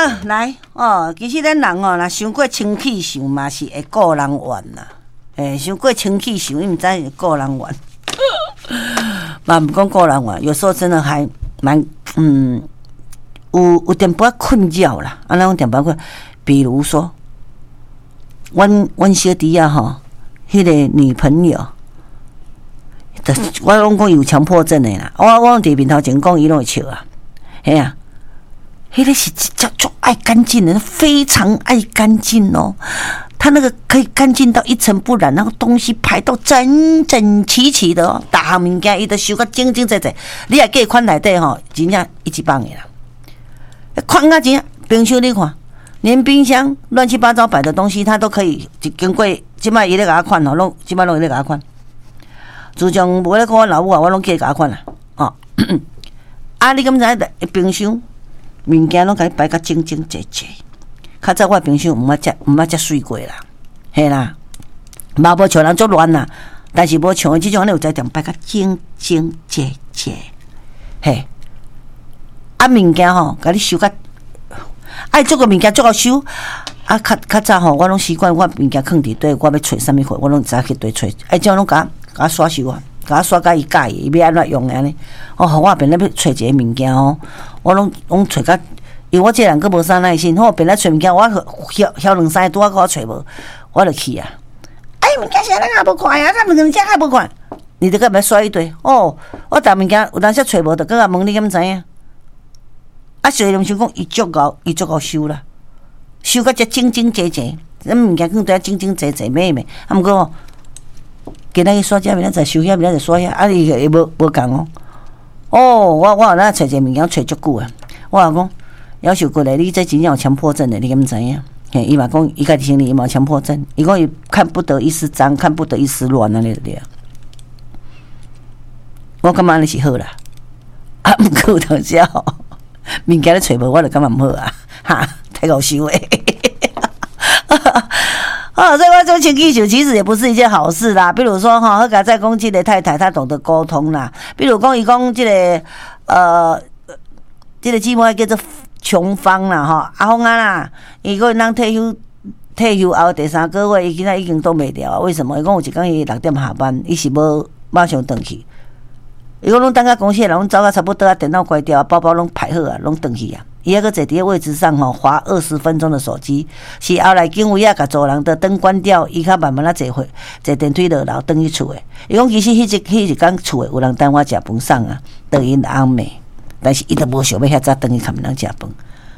来哦，其实咱人哦，若伤过清气想嘛是会顾人怨啦。伤过清气想，你毋知会顾人怨。嘛毋讲顾人怨，有时候真的还蛮有点不困扰啦。啊，那种点不困，比如说，阮小弟啊吼，迄个女朋友。我拢讲有强迫症的啦，我伫面头前讲伊拢会笑啊，嘿啊，迄个是叫做爱干净的，非常爱干净哦。他那个可以干净到一尘不染，然后东西排到整整齐齐的哦，大项物件伊都收甲整整齐齐。你也计款内底吼，真正一级棒的啦，款啊真冰箱你看，连冰箱乱七八糟摆的东西，他都可以经过即摆伊咧甲我款吼，拢即摆拢伊咧甲我款。自从无咧讲我老母啊，我拢计甲款啦，哦。啊，你敢知冰箱物件拢甲伊摆甲整整齐齐？较早我冰箱毋捌遮水过啦，嘿啦，嘛无像人足乱啦，但是无像即种安尼有在点摆甲整整齐齐，嘿。啊，物件吼，甲你收甲，爱做个物件做好收。啊，较早吼，我拢习惯我物件放伫底，我要找啥物货，我拢早去底找。哎，这样拢甲我刷收啊，甲我刷甲伊介意，伊要安怎用安尼？哦，我变咧要找一个物件哦，我拢找甲，因为我这人佫无啥耐心，我变咧找物件，我晓两三个拄仔我找无，我就去啊。哎，物件是咱也无看啊，咱两只还无看，你这个要刷一堆哦。我逐物件有当时找无，就搁甲问你敢知影？啊，所以人想讲伊足够收啦。收甲遮整整齐齐，咱物件放在整整齐齐美美。啊，毋过今仔日刷遮，明仔载收遐，明仔载刷遐，啊，伊会无共哦。哦，我有咱找一个物件找足久啊。我也讲，要求过来，你这真正有强迫症的，你敢知影？嘿，伊嘛讲，伊家己心里伊嘛有强迫症，伊讲伊看不得一丝脏，看不得一丝乱安尼就对啊。我感觉安尼是好啦，啊，毋过有当时吼，物件咧找无，我就感觉毋好啊，哈。太搞笑诶！所以我说情绪秀其实也不是一件好事啦。比如说哈，他在讲这个太太，她懂得沟通啦。比如讲，伊讲这个这个姊妹叫做琼芳啦哈，阿芳啊啦，伊个人退休后第3个月，伊现在已经冻袂了。为什么？伊讲有一天伊6点下班，伊是无马上回去。伊讲拢等到公司的人拢走到差不多啊，电脑关掉啊，包包拢排好啊，拢回去啊。伊还阁坐伫个位置上吼，滑20分钟的手机，是后来警卫啊，甲走人的灯关掉，伊较慢慢啊坐电梯落楼，转去厝诶。伊讲其实迄一天厝诶有人等我食饭送啊，等因阿妹，但是伊都无想要遐早转去看人食饭，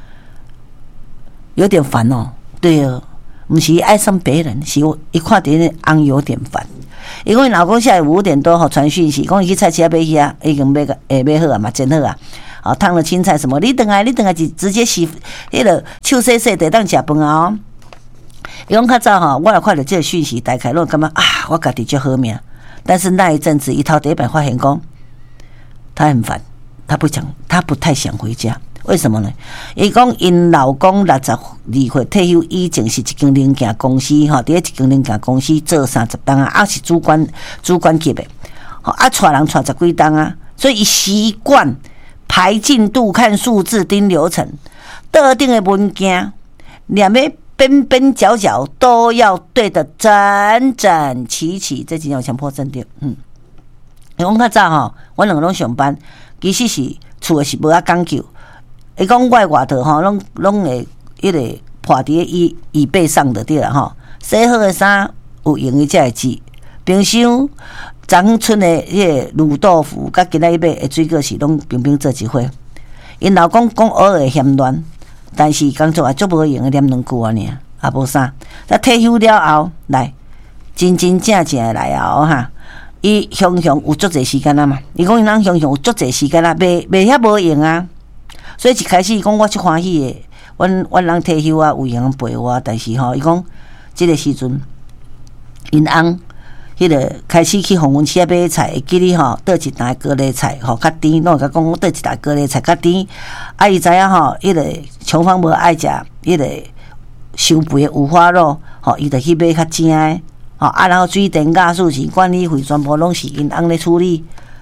有点烦哦。对哦，毋是爱上别人，是伊看到那翁有点烦。伊讲伊老公下午5点多吼传讯息，讲伊去菜市仔买去啊，已经买好啊嘛，煎好啊。啊，烫了青菜什么？你等下直接洗，迄个手洗洗，得当食饭啊！哦，伊讲较早吼，我也看到这个讯息，大概拢感觉啊，我家己就好命。但是那一阵子，一头第一摆发现讲，他很烦，他不太想回家。为什么呢？伊讲因老公62岁退休以前是一间零件公司吼，伫一间零件公司做30档啊，是主管级的，吼啊，带人带10几档啊，所以伊习惯。排进度、看数字、盯流程，特定的文件，两边边边角角都要对得整整齐齐，这真有强迫症对。因为较早吼，我两个拢上班，其实是厝的是无啊讲究。伊讲我外头吼，拢会迄个铺伫椅背上的对啦吼，洗好的衫有用伊才会煮，冰箱。昨春的迄个卤豆腐，甲今仔日买的水果是拢平平做一伙。因老公讲偶尔会嫌乱，但是工作也足无用的念2句啊，尔也无啥。在退休了后，来真正的来后哈，伊常常有足侪时间啊嘛。伊讲伊人常常有足侪时间啊，袂遐无用啊。所以一开始伊讲我足欢喜的，阮人退休啊有闲陪我，但是吼，伊讲即个时阵，因翁。迄个开始去红文市买菜，会记哩吼，倒一袋高丽菜吼较甜，拢会甲讲我倒一袋高丽菜较甜。啊，伊知影吼，迄个琼芳无爱食迄个收肥的五花肉，吼，伊就去买较正的，吼啊，然后水电、甲水钱、管理费全部拢是因翁咧处理。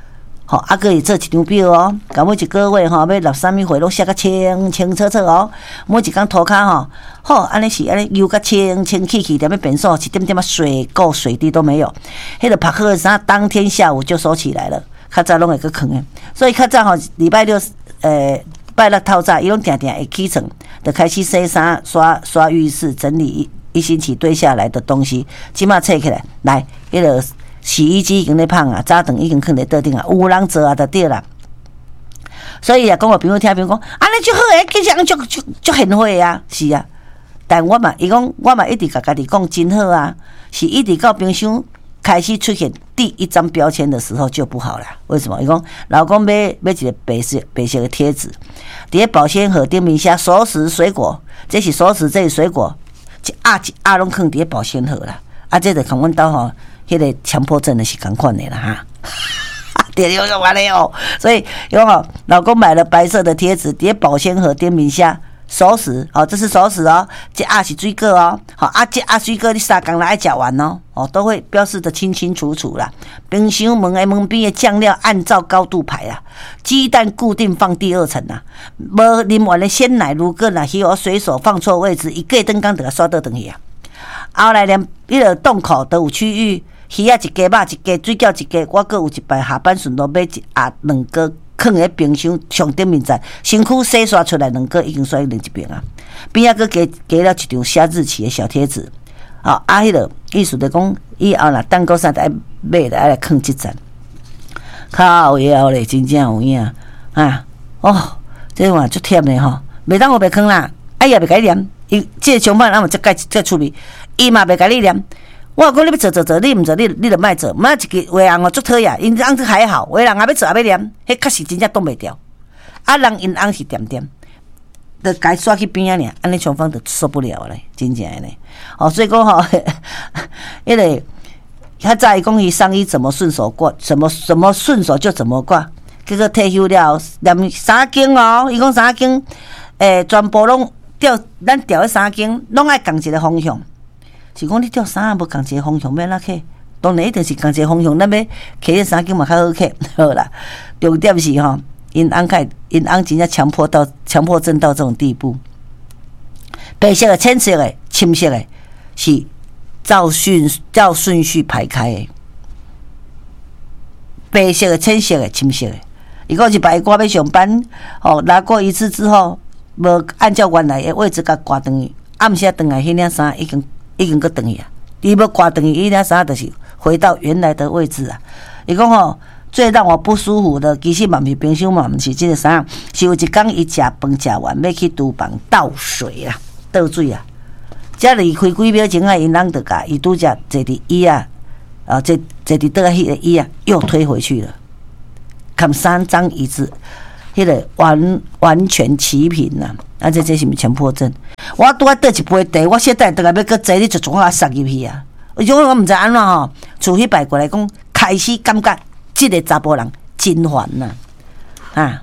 好，啊，可以做一张表哦，甲每一个月吼要纳啥物货，拢写甲清清楚楚哦。每一工涂骹吼，好，安尼是安尼，油甲清清气气，踮咧便所一点点水垢水滴都没有。迄个拍好的衫，当天下午就收起来了，较早拢会去藏诶。所以较早吼，礼拜六拜六透早，伊拢定定会起床，就开始洗衫、刷浴室，整理一星期堆下来的东西，即马册起来，来，迄个。洗衣机已经咧放啊，早顿已经放咧桌顶啊，有人做啊就对啦。所以啊，讲我朋友听朋友讲，安尼就好诶，其实安就贤惠啊，是啊。但我嘛，伊讲我嘛一直甲家己讲真好啊，是一直到冰箱开始出现第一张标签的时候就不好了。为什么？伊讲老公买一个白色的贴纸，伫保鲜盒顶面写熟食水果，这是熟食，这是水果，一压拢放伫保鲜盒啦。啊，这就跟阮兜吼。迄个强迫症的是同款的啦哈，对，有完了哦。所以有吼，老公买了白色的贴纸，叠保鲜盒店名下熟食哦，这是熟食哦，这是水果哦，好这水果你3天来爱吃完哦，都会标示的清清楚楚啦。冰箱门边的酱料按照高度排啊，鸡蛋固定放第2层啊，无啉完的鲜奶如果若鱼我随手放错位置，一过灯刚就给刷倒转去啊。后来连迄个洞口都有区域。鱼啊一家，肉一家，水饺一家，我阁有一摆下班顺路买2个，放喺冰箱上顶面站，身躯洗刷出来2个已经刷另一边啊。边仔阁加了一张写日期的小贴纸，迄个意思就讲以后若等个啥来买来放即站。靠腰咧，真正有影啊！哦，这话足忝咧吼，袂当我袂放啦，也袂甲你念，伊即个上班咱嘛再趣味，伊嘛袂甲你念。我讲你要做，你毋做，你就莫做。莫一个话人哦，足讨厌，因翁还好，话人也要做也要念，迄确实真正挡袂掉。啊，人因翁是点，就该刷去边啊尔，安尼双方就受不了咧，真正诶咧。所以讲吼，迄个较早伊讲伊上衣怎么顺手挂，什么顺手就怎么挂。结果退休了，念3间哦，伊讲3间，全部拢咱调迄3间，拢爱共一个方向。是讲你钓衫无共一个方向要哪去？当然一定是共一个方向，咱要摕迄3间嘛较好摕，好啦。重点是吼，因翁真正强迫症到这种地步。白色的、浅色的、深色的，是照顺序排开的。白色的、浅色的、深色的，伊讲一摆我要上班，拿过一次之后，无按照原来的位置甲挂转去，暗时转来迄领衫已经搁转去啊！伊要挂转去，伊领衫就是回到原来的位置啊！伊讲吼，最让我不舒服的，其实嘛毋是冰箱嘛，毋是即个衫，是有一工伊食饭食完要去厨房倒水啊，倒水啊！才离开几秒钟啊，因人就甲伊拄则坐伫椅啊，坐伫倒迄个椅啊，又推回去了，看3张椅子。迄个完全齐平啦，这是毋是强迫症？我拄啊倒一杯茶，我现在倒来要搁坐，你就从我塞入去啊！我毋知安怎吼，厝迄摆过来讲，开始感觉即个查甫人真烦呐，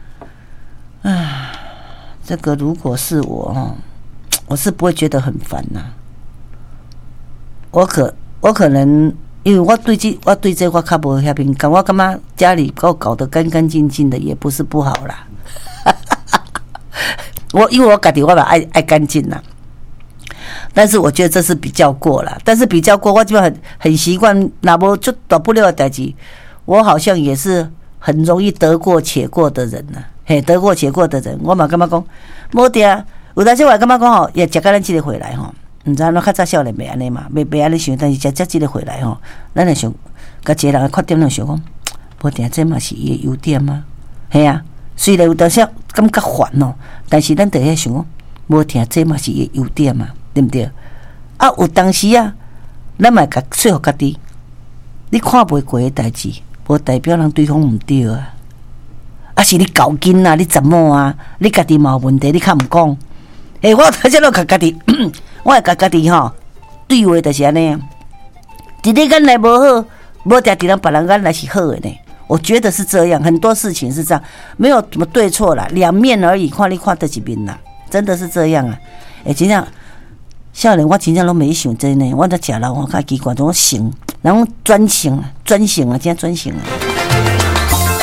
这个如果是我我是不会觉得很烦呐。我可能。因为我对这我较无遐敏感，我感觉家里搞得干干净净的也不是不好啦。因为我家己我嘛爱干净啦，但是我觉得这是比较过啦。但是比较过，我就很习惯，那无就大不了的代志，我好像也是很容易得过且过的人呐。得过且过的人，我嘛感觉讲，无得啊。有当时我感觉讲吼，也食到咱这个回来吼。毋知咱较早少年袂安尼嘛，袂安尼想，但是食即个回来吼，咱会想，甲一个人的缺点，咱想讲，无定这嘛是伊的优点嘛，系啊。虽然有当时感觉烦哦，但是咱得遐想讲，无定这嘛是伊的优点嘛，对不对？啊，有当时啊，咱嘛甲说服家己，你看袂过的代志，无代表人对方毋对啊。啊，是你搞紧啊，你怎么啊？你家己嘛有问题，你较毋讲。我头先都甲家己。我会甲家己吼对话就是安尼啊，伫你眼内无好，无定伫人别人眼内是好的呢。我觉得是这样，很多事情是这样，没有什么对错啦，两面而已，看你看得几边啦，真的是这样啊。真正少年我真正拢没想这呢，我在食老我较奇怪，种想，然后专情啊，真正专情啊。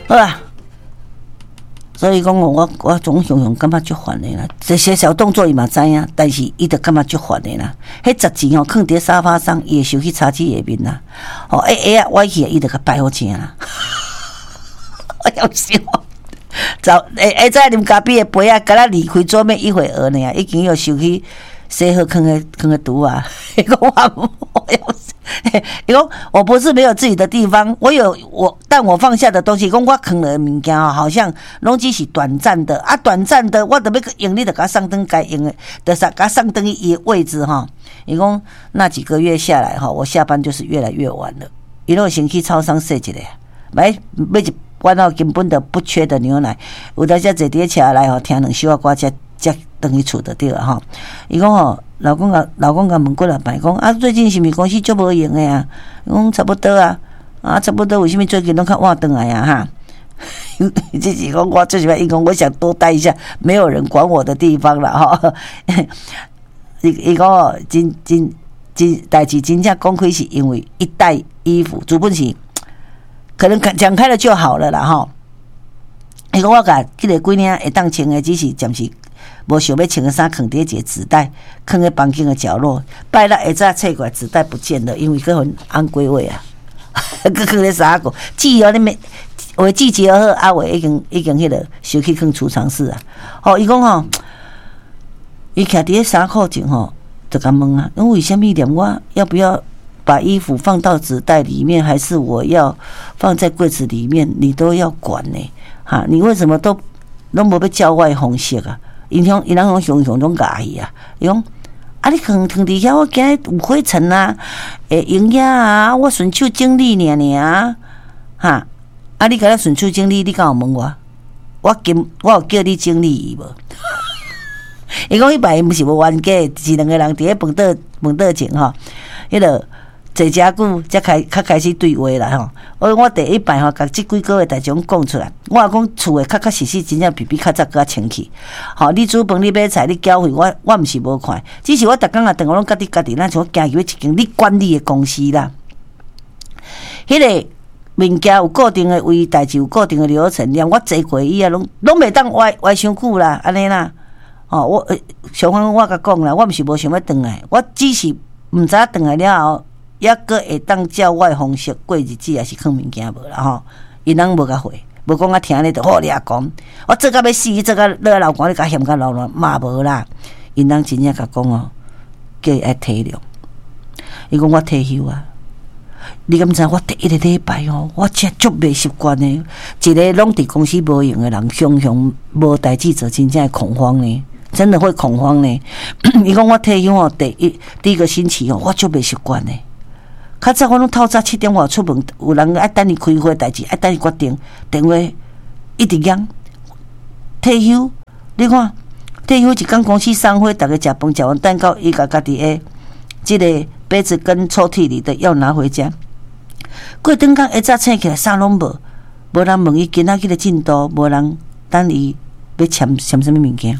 好啊。所以讲我总常常感觉足烦的啦。这些小动作伊嘛知影，但是伊就感觉足烦的啦。迄10钱吼，放伫沙发上，伊会收去茶几下面啦。哦，啊，歪去伊就甲摆好正啦。我要笑。早下早啉咖啡的杯啊，敢若离开桌面1会儿呢，已经要收去洗好放个毒啊。伊讲我要。伊讲我不是没有自己的地方，但我放下的东西，讲我放了物件好像拢只是短暂的啊，短暂的，我得要去用，你得甲上灯该用的，得甲上灯伊的位置哈。伊讲那几个月下来哈，我下班就是越来越晚了。伊拢先去超商洗一下，买一罐吼根本就不缺的牛奶，有当时坐伫车来吼，听2首歌才回去厝就对了哈。伊讲吼。老公甲问过来摆讲啊，最近是毋是公司足无用的啊？讲差不多啊，差不多。为什么最近拢较晚回来啊？哈，这是讲我最喜欢，伊讲我想多待一下，没有人管我的地方了哈。伊讲哦，真代志真正讲开是因为一袋衣服，主本是可能讲开了就好了啦哈。伊讲我甲迄个几领会当穿的，只是暂时。无想要穿个衫，放伫一个纸袋，放在房间的角落。拜六下早册过来，纸袋不见了，因为个很安归位啊，个放咧啥个？寄哦，你没话季节好，啊话已经迄个收去放储藏室啊。吼，伊讲吼，伊徛伫咧衫裤前吼，就甲问啊，为什么连我要不要把衣服放到纸袋里面，还是我要放在柜子里面？你都要管呢？哈，你为什么都拢无要叫外方式啊？因人常常拢介意啊，伊讲啊，你放伫遐，我惊有灰尘啊，会营养啊，我顺手整理尔，哈，啊，你甲我顺手整理，你敢有问我？我有叫你整理伊无？伊讲迄摆毋是无冤家，是2个人伫咧饭桌前吼，迄个。坐遮久，才较开始对话啦吼。我第一摆吼，甲即几个月代志讲出来。我也讲厝诶，确实真正比较早较清气。吼，你煮饭，你买菜，你缴费，我毋是无看，只是我逐工啊，等我拢家己，咱像行入一间你管理诶公司啦。迄个物件有固定诶位，代志有固定诶流程，连我坐过以后，拢袂当歪伤久啦，安尼啦。吼，我小芳我甲讲啦，我毋是无想要转来，我只是毋知转来了后。抑个会当照我方式过日子，也是放物件无啦吼。因人无甲回，无讲啊听咧就好掠讲。我做甲要死，做甲落老寒，你甲嫌甲老烂嘛无啦。因人真正甲讲哦，叫伊爱体谅。伊讲我退休啊，你敢知我第一个礼拜哦，我真足袂习惯的。一个拢伫公司无用的人，常常无代志做，真正会恐慌呢。真的会恐慌呢。伊讲我退休哦，第一个星期哦，我足袂习惯呢。较早我拢透早7点外出门，有人爱等伊开会代志，爱等伊决定，电话一直响。退休，你看退休一间公司散会，大家食饭食完蛋糕，伊甲家己的即个杯子跟抽屉里的要拿回家。过顿工一早醒起来啥拢无，无人问伊今仔日的进度，无人等伊要签什么物件。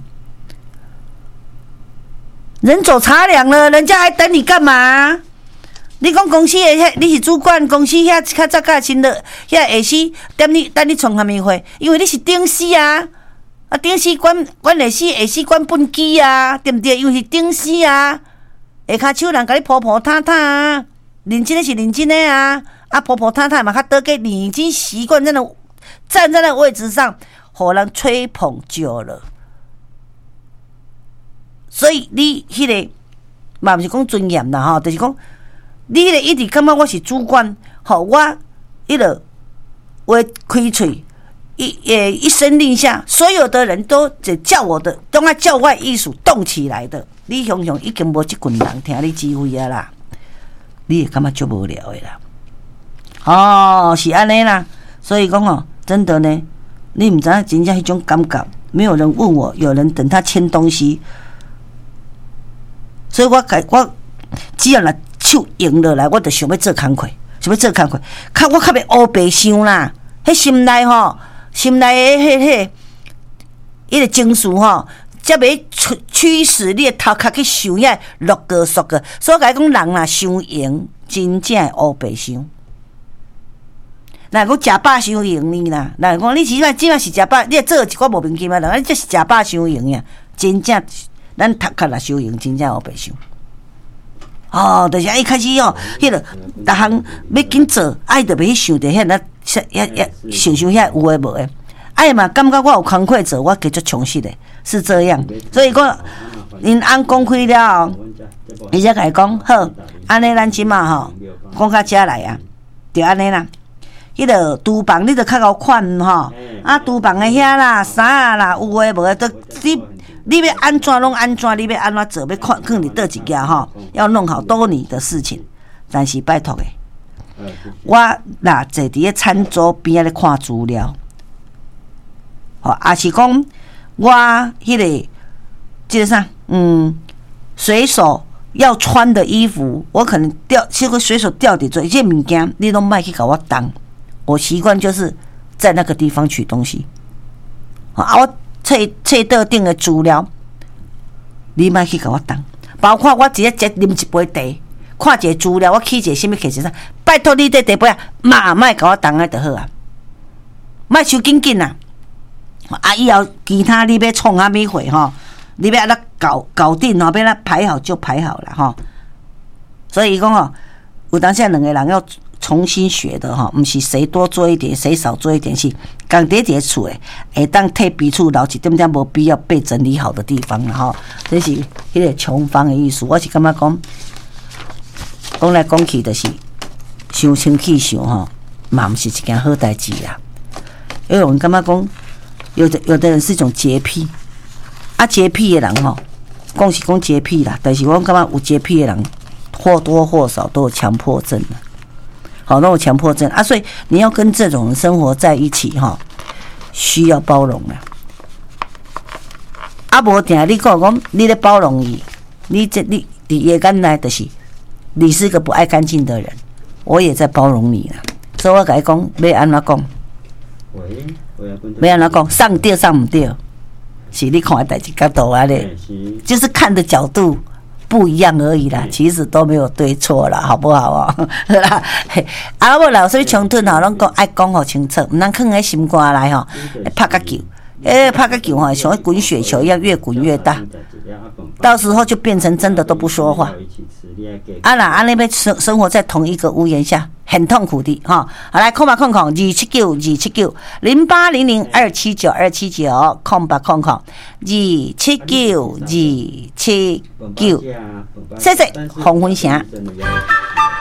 人走茶凉了，人家还等你干嘛？你讲公司的你是主管，公司遐较早较新的遐下司等你创啥物会？因为你是顶司啊，顶司管下司，下司管本机啊，对不对？因为是顶司啊，下骹手人甲你婆婆摊摊啊，认真的是认真的啊，婆婆摊摊嘛较多个，你已经习惯站在那位置上，互人吹捧久了，所以你迄个嘛毋是讲尊严啦吼，就是讲。你咧一直感觉我是主管，吼我迄个话开嘴，一声令下，所有的人都叫我的，都爱叫我意思动起来的。你想想，已经无即群人听你指挥啊啦，你会感觉足无聊的啦。哦，是安尼啦，所以讲哦，真的呢，你毋知影真正迄种感觉，没有人问我，有人等他签东西，所以我只要若手用落来，我就想要做工课，想要做工课。我较袂乌白想啦，迄心内的迄个情绪吼，才袂驱使你的头壳去想遐落个缩个。所以讲人若伤用，真正会乌白想。 那讲食饱伤用呢啦，那讲你即摆是食饱，你做一寡无明金啊，你这是食饱伤用呀，真正咱头壳来伤用，真正有白伤。哦，就是一开始哦，迄个逐项要紧做，爱着袂想着遐那想遐有诶无诶，爱嘛感觉我有工课做，我继续充实诶，是这样。所以讲，因翁讲开了后，伊才甲伊讲好，安尼咱即嘛吼，讲到遮来啊，就安尼啦。迄个厨房你着较够款吼，啊厨房诶遐啦、衫啊啦，有诶无诶都你要安怎拢安怎，你要安怎做，要看你倒一家吼，要弄好都你的事情。但是拜托诶，我若坐伫咧餐桌边仔咧看资料，吼，也是讲我迄个即个啥，随手要穿的衣服，我可能随手掉伫做，这物件你拢莫去甲我当。我习惯就是在那个地方取东西，我册桌顶的资料，你莫去甲我当。包括我直接啉一杯茶，看一个资料，我起一个什么 case 啥，拜托你这茶杯啊，莫甲我当啊就好啊，莫收紧紧啊。啊，以后其他你要创啥物货吼，你要安怎搞定吼，要安怎排好就排好了吼。所以讲吼，有当时两个人要重新学的哈，不是谁多做一点，谁少做一点，是讲伫一个厝诶，会当替彼此留一点点无必要被整理好的地方啦吼。这是迄个穷方的意思。我是感觉讲来讲去，就是伤清气想吼，嘛毋是一件好代志啦。因为我们感觉讲，有的人是一种洁癖，啊洁癖的人吼，讲是讲洁癖啦，但是我感觉有洁癖的人或多或少都有强迫症啦。好，那有强迫症啊，所以你要跟这种人生活在一起哈，需要包容啦。啊，无定你讲你咧包容伊，你也干来就是你是个不爱干净的人，我也在包容你啦。所以我甲你讲，要安怎讲？要安怎讲？上对上唔对，是你看的代志角度啊咧，就是看的角度不一样而已啦，其实都没有对错啦，好不好啊？啊，我老师冲突吼，拢讲爱讲好清楚，唔通囥喺心肝内吼，拍个球，拍个球吼，像滚雪球一样，越滚越大，到时候就变成真的都不说话。啊啦，安尼要生活在同一个屋檐下，很痛苦的哈。好来，空279279，谢谢洪文祥。